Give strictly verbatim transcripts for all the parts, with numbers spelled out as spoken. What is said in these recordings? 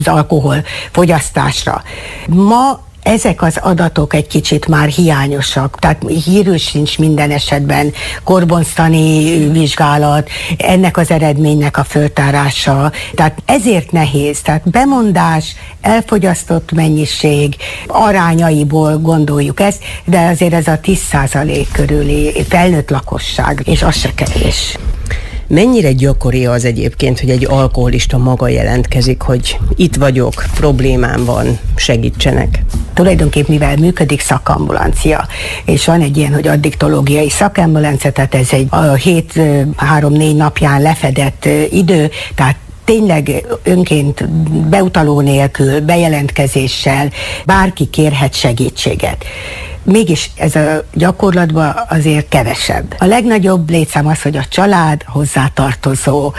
az alkohol fogyasztásra. Ma ezek az adatok egy kicsit már hiányosak, tehát hírül sincs minden esetben korbonsztani vizsgálat, ennek az eredménynek a föltárása, tehát ezért nehéz, tehát bemondás, elfogyasztott mennyiség arányaiból gondoljuk ezt, de azért ez a tíz százalék körüli felnőtt lakosság, és az se kevés. Mennyire gyakori az egyébként, hogy egy alkoholista maga jelentkezik, hogy itt vagyok, problémám van, segítsenek? Tulajdonképpen mivel működik szakambulancia, és van egy ilyen, hogy addiktológiai szakambulancia, tehát ez egy a hét három-négy napján lefedett idő, tehát tényleg önként beutaló nélkül, bejelentkezéssel bárki kérhet segítséget. Mégis ez a gyakorlatban azért kevesebb. A legnagyobb létszám az, hogy a család, hozzátartozó,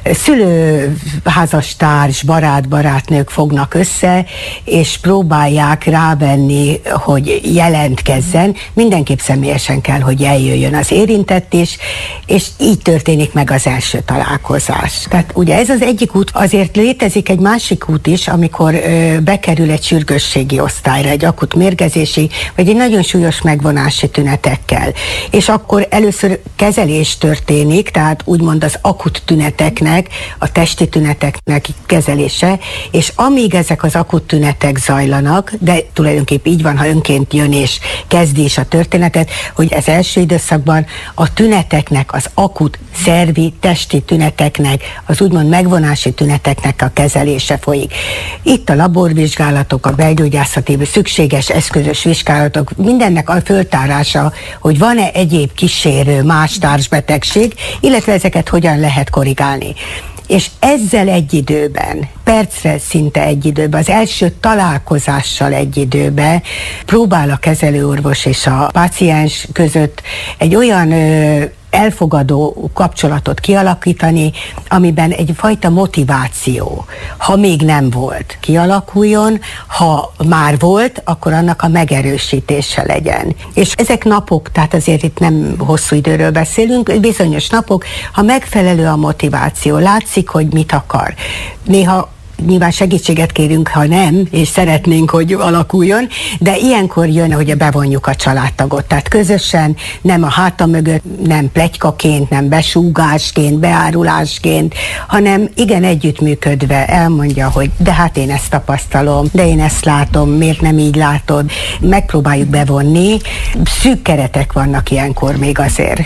szülő, házastárs, barát, barátnők fognak össze, és próbálják rávenni, hogy jelentkezzen. Mindenképp személyesen kell, hogy eljöjjön az érintett is, és így történik meg az első találkozás. Tehát ugye ez az egyik út, azért létezik egy másik út is, amikor ö, bekerül egy sürgősségi osztályra, egy akut mérgezési, vagy egy nagyon súlyos megvonási tünetekkel. És akkor először kezelés történik, tehát úgymond az akut tüneteknek, a testi tüneteknek kezelése, és amíg ezek az akut tünetek zajlanak, de tulajdonképpen így van, ha önként jön és kezdi is a történetet, hogy az első időszakban a tüneteknek, az akut szervi, testi tüneteknek, az úgymond megvonási tüneteknek a kezelése folyik. Itt a laborvizsgálatok, a belgyógyászati szükséges eszközös vizsgálatok, mindennek a föltárása, hogy van-e egyéb kísérő más társbetegség, illetve ezeket hogyan lehet korrigálni. És ezzel egy időben, percre szinte egy időben, az első találkozással egy időben próbál a kezelőorvos és a páciens között egy olyan ö, elfogadó kapcsolatot kialakítani, amiben egyfajta motiváció, ha még nem volt, kialakuljon, ha már volt, akkor annak a megerősítése legyen. És ezek napok, tehát azért itt nem hosszú időről beszélünk, bizonyos napok, ha megfelelő a motiváció, látszik, hogy mit akar. Néha nyilván segítséget kérünk, ha nem, és szeretnénk, hogy alakuljon, de ilyenkor jön, hogy bevonjuk a családtagot. Tehát közösen, nem a háta mögött, nem pletykaként, nem besúgásként, beárulásként, hanem igen együttműködve elmondja, hogy de hát én ezt tapasztalom, de én ezt látom, miért nem így látod. Megpróbáljuk bevonni. Szűk keretek vannak ilyenkor még azért.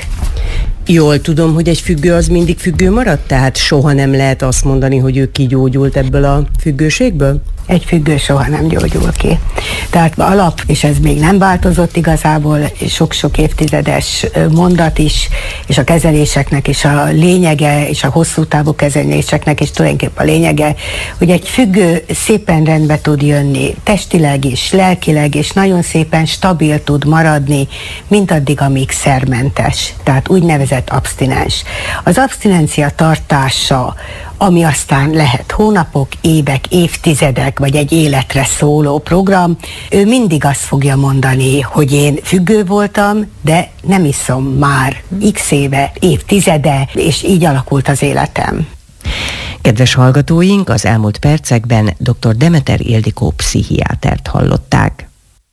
Jól tudom, hogy egy függő az mindig függő maradt? Tehát soha nem lehet azt mondani, hogy ő kigyógyult ebből a függőségből? Egy függő soha nem gyógyul ki. Tehát alap, és ez még nem változott igazából, sok-sok évtizedes mondat is, és a kezeléseknek is a lényege, és a hosszú távú kezeléseknek is tulajdonképpen a lényege, hogy egy függő szépen rendbe tud jönni, testileg is, lelkileg is, nagyon szépen stabil tud maradni, mint addig, amíg szermentes. Tehát úgynevezett abstinens. Az abstinencia tartása, ami aztán lehet hónapok, évek, évtizedek, vagy egy életre szóló program, ő mindig azt fogja mondani, hogy én függő voltam, de nem iszom már x éve, évtizede, és így alakult az életem. Kedves hallgatóink, az elmúlt percekben dr. Demeter Ildikó pszichiátert hallották.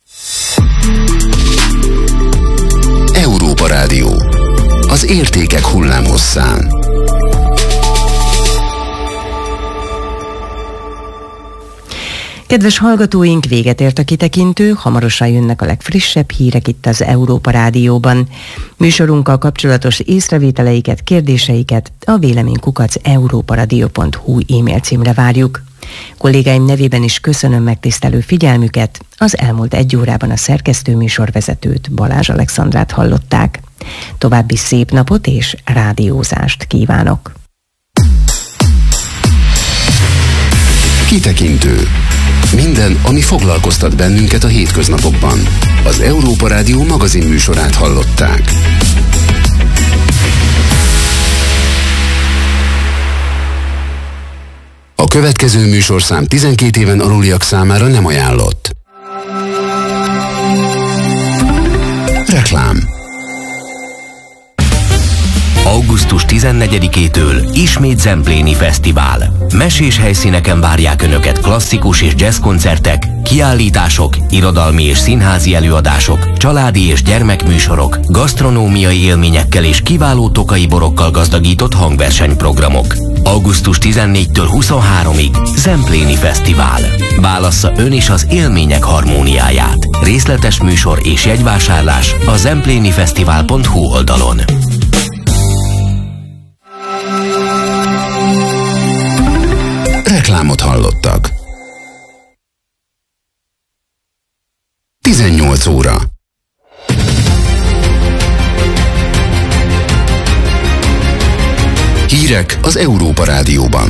Európa Rádió. Az értékek hullámhosszán. Kedves hallgatóink, véget ért a kitekintő, hamarosan jönnek a legfrissebb hírek itt az Európa Rádióban. Műsorunkkal kapcsolatos észrevételeiket, kérdéseiket a véleménykukac európaradio pont hu e-mail címre várjuk. Kollégáim nevében is köszönöm megtisztelő figyelmüket, az elmúlt egy órában a szerkesztő műsorvezetőt, Balázs Alexandrát hallották. További szép napot és rádiózást kívánok! Kitekintő. Minden, ami foglalkoztat bennünket a hétköznapokban. Az Európa Rádió magazin műsorát hallották. A következő műsorszám tizenkét éven aluliak számára nem ajánlott. Reklám. Augusztus augusztus tizennegyedikétől ismét Zempléni Fesztivál. Mesés helyszíneken várják Önöket klasszikus és jazz koncertek, kiállítások, irodalmi és színházi előadások, családi és gyermekműsorok, gasztronómiai élményekkel és kiváló tokai borokkal gazdagított hangversenyprogramok. augusztus tizennégyedikétől huszonharmadikig Zempléni Fesztivál. Válassza ön is az élmények harmóniáját. Részletes műsor és jegyvásárlás a zemplénifesztivál pont hu oldalon. Reklámot hallottak. tizennyolc óra. Hírek az Európa Rádióban.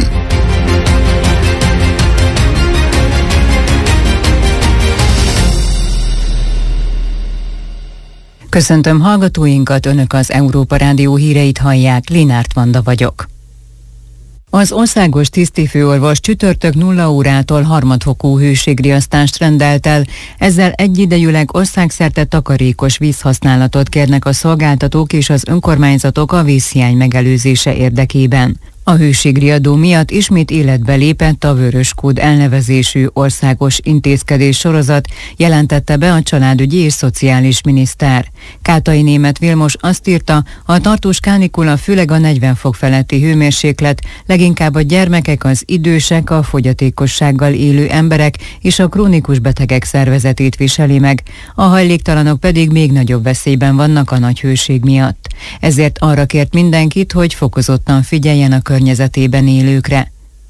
Köszöntöm hallgatóinkat, Önök az Európa Rádió híreit hallják, Linárt Vanda vagyok. Az országos tisztifőorvos csütörtök nulla órától harmadfokú hőségriasztást rendelt el, ezzel egyidejűleg országszerte takarékos vízhasználatot kérnek a szolgáltatók és az önkormányzatok a vízhiány megelőzése érdekében. A hőségriadó miatt ismét életbe lépett a Vöröskód elnevezésű országos intézkedés sorozat, jelentette be a családügyi és szociális miniszter. Kátai Németh Vilmos azt írta, a tartós kánikula főleg a negyven fok feletti hőmérséklet, leginkább a gyermekek, az idősek, a fogyatékossággal élő emberek és a krónikus betegek szervezetét viseli meg, a hajléktalanok pedig még nagyobb veszélyben vannak a nagy hőség miatt. Ezért arra kért mindenkit, hogy fokozottan figyeljen a környezetében élőkre.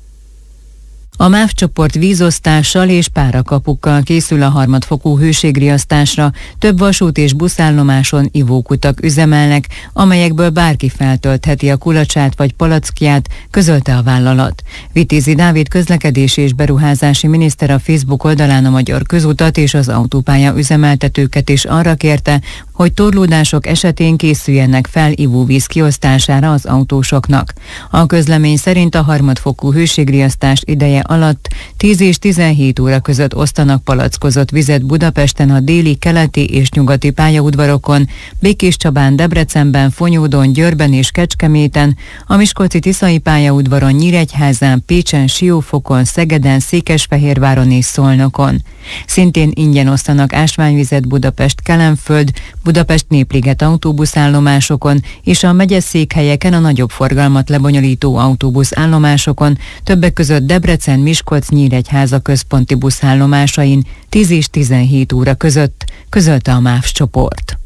A MÁV csoport vízosztással és párakapukkal készül a harmadfokú hőségriasztásra, több vasút és buszállomáson ivókutak üzemelnek, amelyekből bárki feltöltheti a kulacsát vagy palackját, közölte a vállalat. Vitézi Dávid közlekedési és beruházási miniszter a Facebook oldalán a Magyar Közutat és az autópálya üzemeltetőket is arra kérte, hogy torlódások esetén készüljenek fel ivóvíz kiosztására az autósoknak. A közlemény szerint a harmadfokú hőségriasztás ideje alatt tíz és tizenhét óra között osztanak palackozott vizet Budapesten a déli, keleti és nyugati pályaudvarokon, Békéscsabán, Debrecenben, Fonyódon, Győrben és Kecskeméten, a Miskolci-Tiszai pályaudvaron, Nyíregyházán, Pécsen, Siófokon, Szegeden, Székesfehérváron és Szolnokon. Szintén ingyen osztanak ásványvizet Budapest Kelenföld, Budapest Népliget autóbuszállomásokon és a megyeszékhelyeken a nagyobb forgalmat lebonyolító autóbuszállomásokon, többek között Debrecen, Miskolc, Nyíregyháza központi buszállomásain tíz és tizenhét óra között, közölte a MÁV csoport.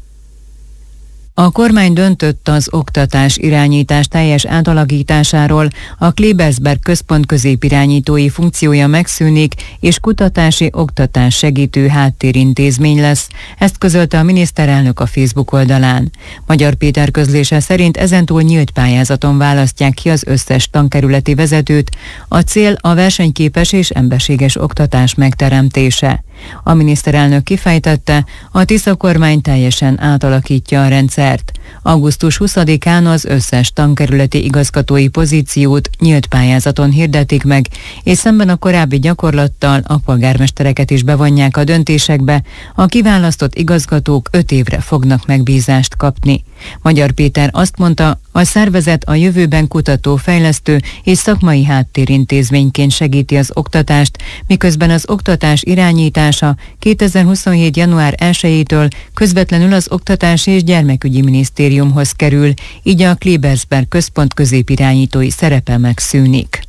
A kormány döntött az oktatás irányítás teljes átalakításáról, a Klebersberg központ középirányítói funkciója megszűnik, és kutatási oktatás segítő háttérintézmény lesz, ezt közölte a miniszterelnök a Facebook oldalán. Magyar Péter közlése szerint ezentúl nyílt pályázaton választják ki az összes tankerületi vezetőt, a cél a versenyképes és emberséges oktatás megteremtése. A miniszterelnök kifejtette, a Tisza kormány teljesen átalakítja a rendszert. augusztus huszadikán az összes tankerületi igazgatói pozíciót nyílt pályázaton hirdetik meg, és szemben a korábbi gyakorlattal a polgármestereket is bevonják a döntésekbe, a kiválasztott igazgatók öt évre fognak megbízást kapni. Magyar Péter azt mondta, a szervezet a jövőben kutató, fejlesztő és szakmai háttérintézményként segíti az oktatást, miközben az oktatás irányítása kétezer-huszonhét. január elsejétől közvetlenül az Oktatási és Gyermekügyi Minisztériumhoz kerül, így a Klebersberg központ középirányítói szerepe megszűnik.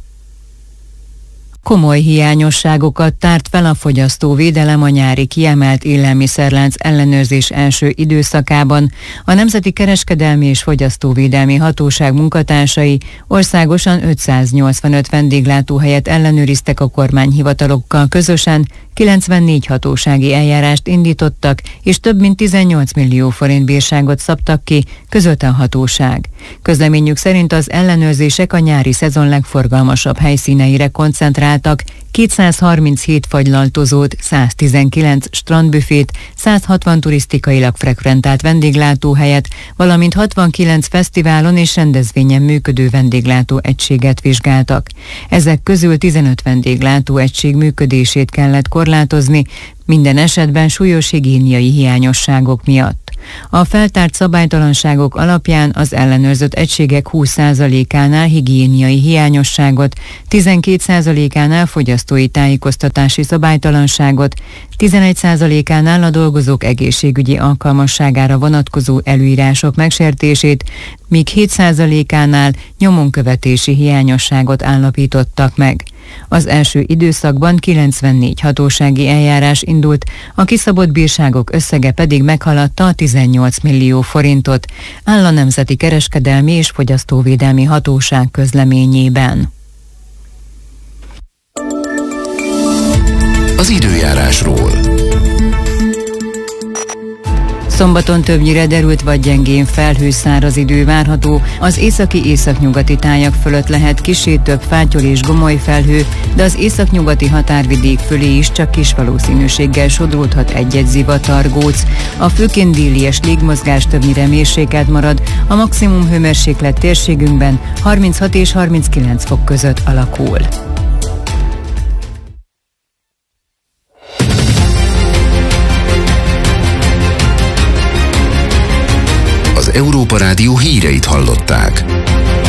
Komoly hiányosságokat tárt fel a fogyasztóvédelem a nyári kiemelt élelmiszerlánc ellenőrzés első időszakában. A Nemzeti Kereskedelmi és Fogyasztóvédelmi Hatóság munkatársai országosan ötszáznyolcvanöt vendéglátóhelyet ellenőriztek a kormányhivatalokkal közösen, kilencvennégy hatósági eljárást indítottak, és több mint tizennyolc millió forint bírságot szabtak ki, közölte a hatóság. Közleményük szerint az ellenőrzések a nyári szezon legforgalmasabb helyszíneire koncentráltak, kétszázharminchét fagylaltozót, száztizenkilenc strandbüfét, száz hatvan turisztikailag frekventált vendéglátóhelyet, valamint hatvankilenc fesztiválon és rendezvényen működő vendéglátó egységet vizsgáltak. Ezek közül tizenöt vendéglátó egység működését kellett korlátozni, minden esetben súlyos higiéniai hiányosságok miatt. A feltárt szabálytalanságok alapján az ellenőrzött egységek húsz százalékánál higiéniai hiányosságot, tizenkét százalékánál fogyasztói tájékoztatási szabálytalanságot, tizenegy százalékánál a dolgozók egészségügyi alkalmasságára vonatkozó előírások megsértését, míg hét százalékánál nyomonkövetési hiányosságot állapítottak meg. Az első időszakban kilencvennégy hatósági eljárás indult, a kiszabott bírságok összege pedig meghaladta a tizennyolc millió forintot, áll a Nemzeti Kereskedelmi és Fogyasztóvédelmi Hatóság közleményében. Az időjárásról. Szombaton többnyire derült vagy gyengén felhős száraz idő várható, az északi északnyugati tájak fölött lehet kissé több fátyol és gomoly felhő, de az északnyugati határvidék fölé is csak kis valószínűséggel sodródhat egy-egy zivatargóc. A főként délies légmozgás többnyire mérsékelt marad, a maximum hőmérséklet térségünkben harminchat és harminckilenc fok között alakul. Az Európa Rádió híreit hallották.